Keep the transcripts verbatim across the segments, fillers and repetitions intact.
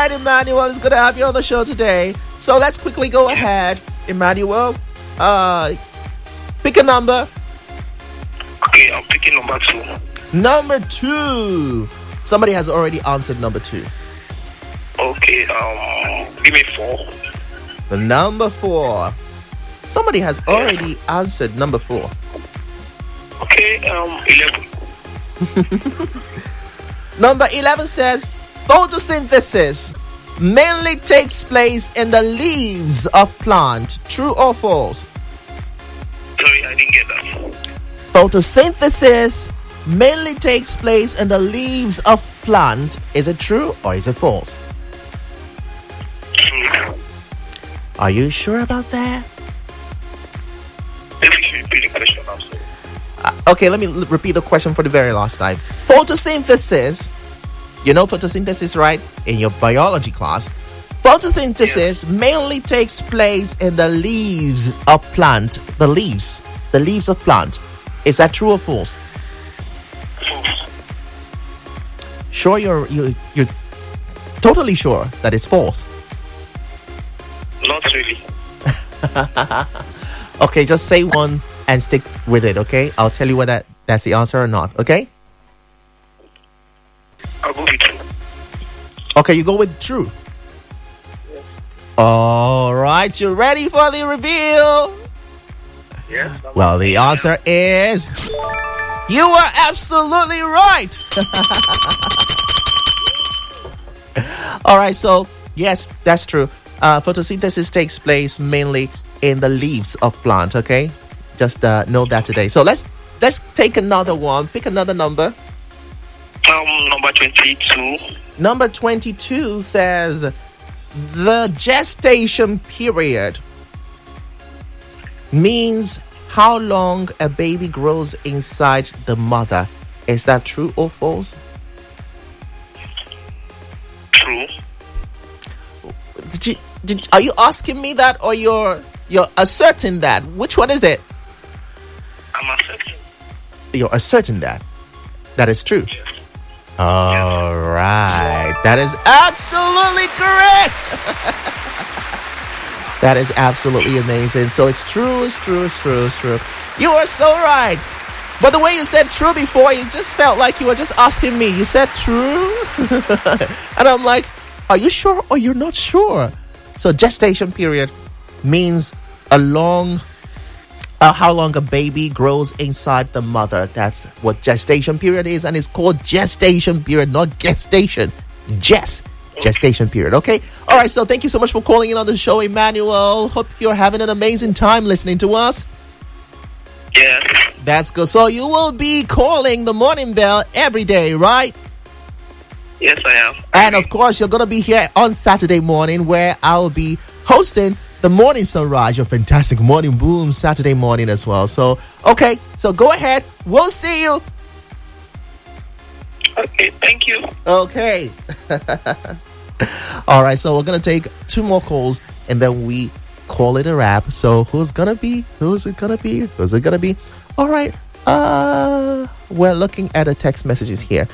right, Emmanuel is going to have you on the show today. So let's quickly go ahead. Emmanuel, uh, pick a number. Okay, I'm picking number two. Number two. Somebody has already answered number two. Okay, um, give me four. The number four. Somebody has already answered number four. Okay, um, eleven. Number eleven says photosynthesis mainly takes place in the leaves of plant. True or false? Sorry, I didn't get that. Photosynthesis mainly takes place in the leaves of plant. Is it true or is it false? True. Are you sure about that? Maybe you should repeat the question, I'm sorry. Uh, okay, let me l- repeat the question for the very last time. Photosynthesis, you know photosynthesis, right? In your biology class. Photosynthesis yeah. mainly takes place in the leaves of plant. The leaves. The leaves of plant. Is that true or false? False. Sure, you're, you're, you're totally sure that it's false? Not really. Okay, just say one and stick with it, okay? I'll tell you whether that's the answer or not, okay? I'll go with true. Okay, you go with true. Yes. All right, you ready for the reveal? Yeah. Well, the answer is you are absolutely right. All right, so yes, that's true. Uh, photosynthesis takes place mainly in the leaves of plant. Okay, just uh, know that today. So let's let's take another one. Pick another number. Um, number twenty-two. Number twenty-two says the gestation period means how long a baby grows inside the mother. Is that true or false? True. Did you, did, are you asking me that or you're you're asserting that? Which one is it? I'm accepting. You're asserting that. That is true. Yes. All right. That is absolutely correct. That is absolutely amazing. So it's true, it's true, it's true, it's true. You are so right. But the way you said true before, it just felt like you were just asking me. You said true? And I'm like, are you sure or you're not sure? So gestation period means a long, uh, how long a baby grows inside the mother. That's what gestation period is. And it's called gestation period, not gestation. Gest. Gestation period. Okay. All right. So thank you so much for calling in on the show, Emmanuel. Hope you're having an amazing time listening to us. Yes. That's good. So you will be calling the morning bell every day, right? Yes, I am. And of course, you're going to be here on Saturday morning where I will be hosting the Morning Sunrise, your fantastic morning boom Saturday morning as well. So, okay. So go ahead. We'll see you. Okay, thank you. Okay. All right, so we're going to take two more calls and then we call it a wrap. So who's going to be? Who's it going to be? Who's it going to be? All right. Uh, we're looking at the text messages here.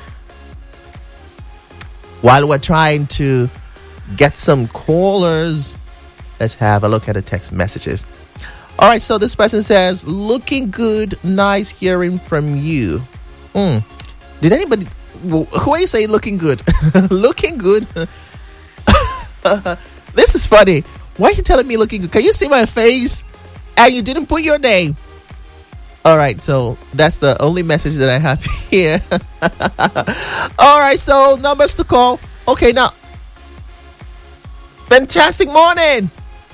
While we're trying to get some callers, let's have a look at the text messages. All right, so this person says, looking good, nice hearing from you. Mm. Did anybody... Who are you saying looking good? Looking good? This is funny. Why are you telling me looking good? Can you see my face? And you didn't put your name. All right, so that's the only message that I have here. All right, so numbers to call. Okay, now. Fantastic morning.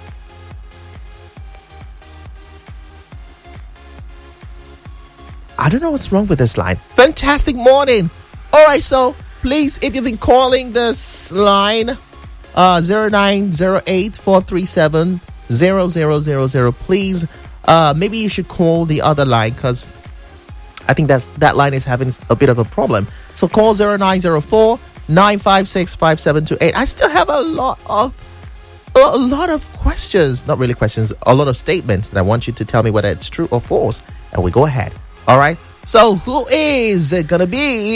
I don't know what's wrong with this line. Fantastic morning. All right, so please, if you've been calling this line, uh, zero nine zero eight four three seven zero zero zero zero, please, uh, maybe you should call the other line because I think that's that line is having a bit of a problem. So call zero nine zero four nine five six five seven two eight. I still have a lot of a lot of questions, not really questions, a lot of statements that I want you to tell me whether it's true or false, and we go ahead. All right. So who is it gonna be?